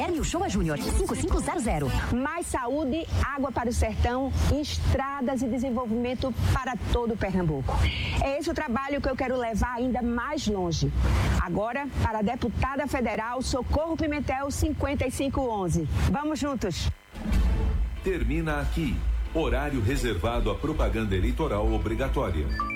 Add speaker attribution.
Speaker 1: Guilherme Uchoa Júnior, 5500.
Speaker 2: Mais saúde, água para o sertão, estradas e desenvolvimento para todo o Pernambuco. É esse o trabalho que eu quero levar ainda mais longe. Agora, para a deputada federal Socorro Pimentel, 5511. Vamos juntos.
Speaker 3: Termina aqui. Horário reservado à propaganda eleitoral obrigatória.